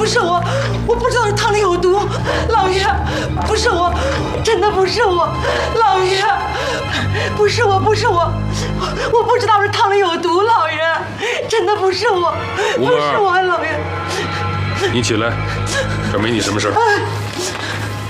不是我，我不知道是汤里有毒，老爷，不是我，真的不是我，老爷，不是我，不是我，我不知道是汤里有毒，老爷，真的不是我，不是我，老爷。 你起来，这没你什么事儿。